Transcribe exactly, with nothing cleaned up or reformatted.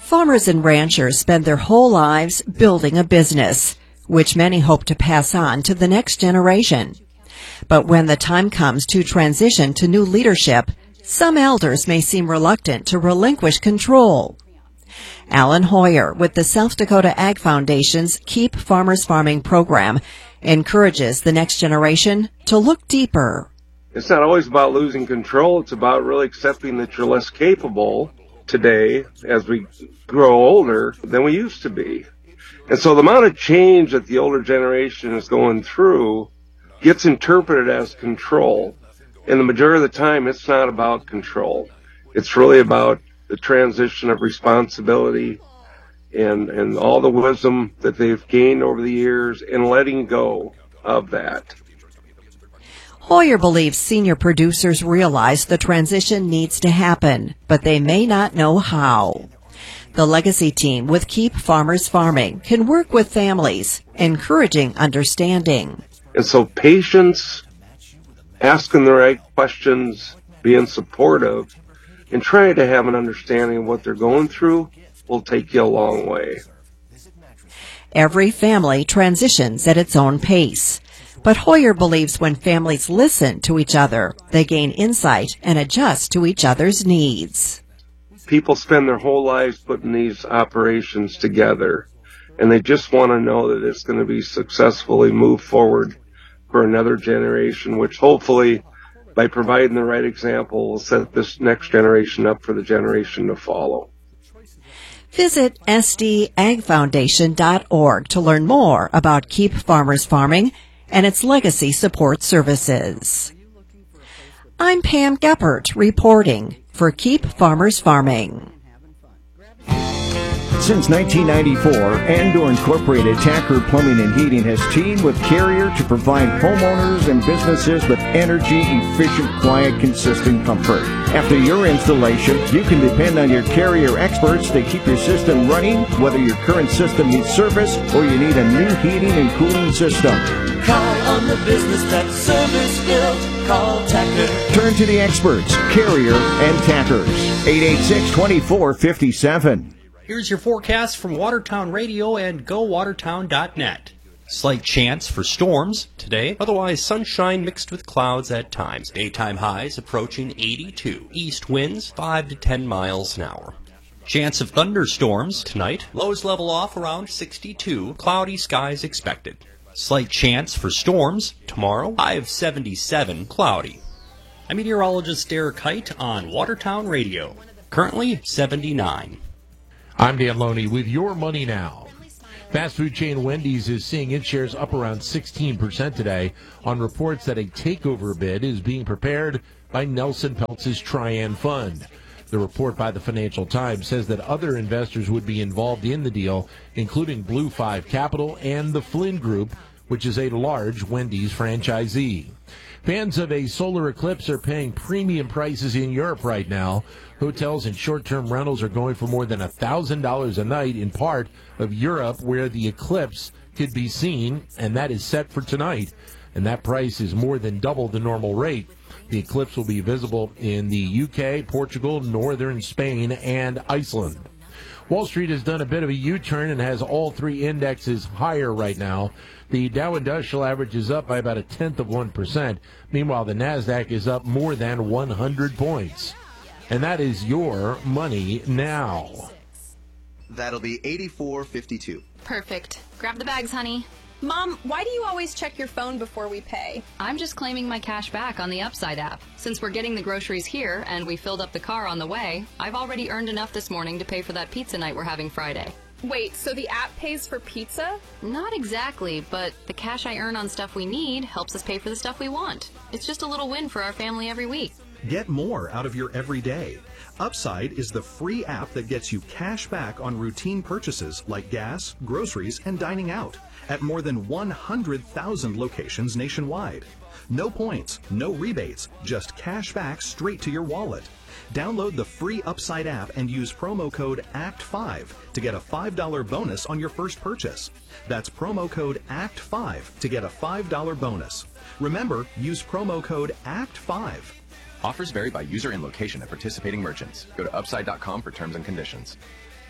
Farmers and ranchers spend their whole lives building a business, which many hope to pass on to the next generation. But when the time comes to transition to new leadership, some elders may seem reluctant to relinquish control. Alan Hoyer with the South Dakota Ag Foundation's Keep Farmers Farming program encourages the next generation to look deeper. It's not always about losing control. It's about really accepting that you're less capable today as we grow older than we used to be. And so the amount of change that the older generation is going through gets interpreted as control. And the majority of the time, it's not about control. It's really about the transition of responsibility and, and all the wisdom that they've gained over the years and letting go of that. Hoyer believes senior producers realize the transition needs to happen, but they may not know how. The legacy team with Keep Farmers Farming can work with families, encouraging understanding. And so patience, asking the right questions, being supportive, and trying to have an understanding of what they're going through will take you a long way. Every family transitions at its own pace. But Hoyer believes when families listen to each other, they gain insight and adjust to each other's needs. People spend their whole lives putting these operations together, and they just want to know that it's going to be successfully moved forward for another generation, which hopefully, by providing the right example, will set this next generation up for the generation to follow. Visit S D ag foundation dot org to learn more about Keep Farmers Farming and its legacy support services. I'm Pam Geppert reporting for Keep Farmers Farming. Since nineteen ninety-four, Andor Incorporated Tacker Plumbing and Heating has teamed with Carrier to provide homeowners and businesses with energy-efficient, quiet, consistent comfort. After your installation, you can depend on your Carrier experts to keep your system running, whether your current system needs service or you need a new heating and cooling system. Call on the business that's service built. Call Tacker. Turn to the experts, Carrier and Tackers. eight eight six, two four five seven. Here's your forecast from Watertown Radio and go watertown dot net. Slight chance for storms today, otherwise sunshine mixed with clouds at times. Daytime highs approaching eighty-two. East winds five to ten miles an hour. Chance of thunderstorms tonight. Lows level off around sixty-two. Cloudy skies expected. Slight chance for storms tomorrow. High of seventy-seven. Cloudy. I'm meteorologist Derek Height on Watertown Radio. Currently seventy-nine. I'm Dan Loney with Your Money Now. Fast food chain Wendy's is seeing its shares up around sixteen percent today on reports that a takeover bid is being prepared by Nelson Peltz's Trian Fund. The report by the Financial Times says that other investors would be involved in the deal, including Blue Five Capital and the Flynn Group, which is a large Wendy's franchisee. Fans of a solar eclipse are paying premium prices in Europe right now. Hotels and short-term rentals are going for more than one thousand dollars a night in part of Europe where the eclipse could be seen, and that is set for tonight. And that price is more than double the normal rate. The eclipse will be visible in the U K, Portugal, northern Spain, and Iceland. Wall Street has done a bit of a U-turn and has all three indexes higher right now. The Dow Industrial Average is up by about a tenth of one percent. Meanwhile, the NASDAQ is up more than one hundred points. And that is Your Money Now. That'll be eighty-four fifty-two. Perfect. Grab the bags, honey. Mom, why do you always check your phone before we pay? I'm just claiming my cash back on the Upside app. Since we're getting the groceries here and we filled up the car on the way, I've already earned enough this morning to pay for that pizza night we're having Friday. Wait, so the app pays for pizza? Not exactly, but the cash I earn on stuff we need helps us pay for the stuff we want. It's just a little win for our family every week. Get more out of your everyday. Upside is the free app that gets you cash back on routine purchases like gas, groceries, and dining out at more than one hundred thousand locations nationwide. No points, no rebates, just cash back straight to your wallet. Download the free Upside app and use promo code A C T five to get a five dollars bonus on your first purchase. That's promo code A C T five to get a five dollars bonus. Remember, use promo code A C T five. Offers vary by user and location at participating merchants. Go to upside dot com for terms and conditions.